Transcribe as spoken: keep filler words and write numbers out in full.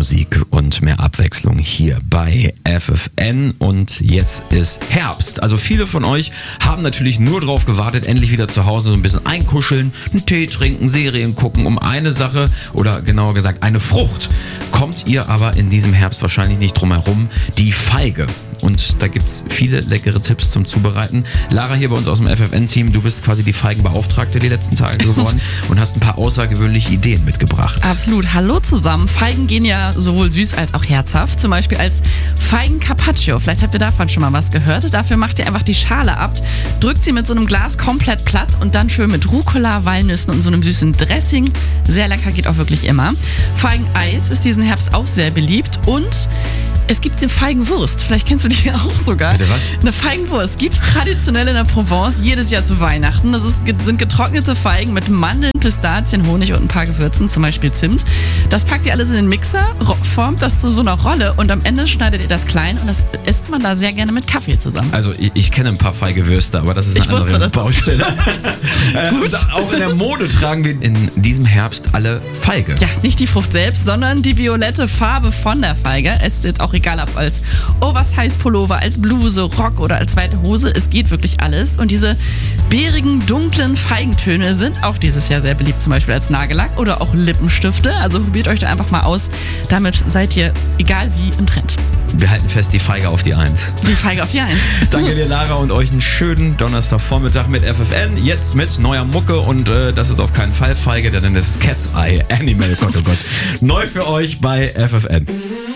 Musik und mehr Abwechslung hier bei F F N. Und jetzt ist Herbst. Also viele von euch haben natürlich nur drauf gewartet, endlich wieder zu Hause so ein bisschen einkuscheln, einen Tee trinken, Serien gucken. Um eine Sache oder genauer gesagt eine Frucht kommt ihr aber in diesem Herbst wahrscheinlich nicht drum herum, die Feige. Und da gibt's viele leckere Tipps zum Zubereiten. Lara hier bei uns aus dem F F N-Team, du bist quasi die Feigenbeauftragte die letzten Tage geworden und hast ein paar außergewöhnliche Ideen mitgebracht. Absolut. Hallo zusammen. Feigen gehen ja sowohl süß als auch herzhaft. Zum Beispiel als Feigen-Carpaccio. Vielleicht habt ihr davon schon mal was gehört. Dafür macht ihr einfach die Schale ab, drückt sie mit so einem Glas komplett platt und dann schön mit Rucola, Walnüssen und so einem süßen Dressing. Sehr lecker, geht auch wirklich immer. Feigeneis ist diesen Herbst auch sehr beliebt und es gibt eine Feigenwurst. Vielleicht kennst du die auch sogar. Bitte was? Eine Feigenwurst gibt es traditionell in der Provence jedes Jahr zu Weihnachten. Das ist, sind getrocknete Feigen mit Mandeln, Pistazien, Honig und ein paar Gewürzen, zum Beispiel Zimt. Das packt ihr alles in den Mixer, formt das zu so einer Rolle und am Ende schneidet ihr das klein und das isst man da sehr gerne mit Kaffee zusammen. Also ich, ich kenne ein paar feige Würste, aber das ist eine ich wusste, andere dass Baustelle. äh, Gut. Auch in der Mode tragen wir in diesem Herbst alle Feige. Ja, nicht die Frucht selbst, sondern die violette Farbe von der Feige. Es ist jetzt auch egal, ob als Oversize-Pullover, als Bluse, Rock oder als weite Hose. Es geht wirklich alles. Und diese beerigen, dunklen Feigentöne sind auch dieses Jahr sehr beliebt, zum Beispiel als Nagellack oder auch Lippenstifte. Also probiert euch da einfach mal aus. Damit seid ihr, egal wie, im Trend. Wir halten fest, die Feige auf die Eins. Die Feige auf die Eins. Danke dir, Lara, und euch einen schönen Donnerstagvormittag mit F F N. Jetzt mit neuer Mucke und äh, das ist auf keinen Fall Feige, denn das ist Cat's Eye Animal. Gott, oh Gott. Neu für euch bei F F N.